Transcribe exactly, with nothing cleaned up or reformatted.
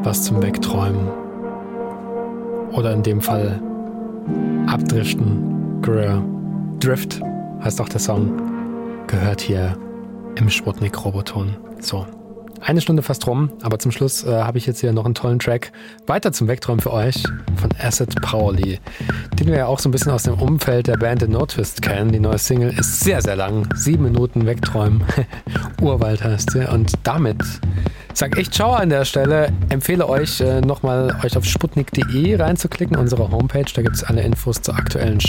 was zum Wegträumen. Oder in dem Fall Abdriften. Grr. Drift heißt auch der Song. Gehört hier im Sputnik-Roboton. So. Eine Stunde fast rum, aber zum Schluss äh, habe ich jetzt hier noch einen tollen Track weiter zum Wegträumen für euch von Acid Pauli, den wir ja auch so ein bisschen aus dem Umfeld der Band The No Twist kennen. Die neue Single ist sehr, sehr lang. Sieben Minuten Wegträumen. Urwald heißt sie. Und damit sage ich Ciao an der Stelle. Empfehle euch äh, nochmal euch auf sputnik punkt de reinzuklicken, unsere Homepage. Da gibt es alle Infos zur aktuellen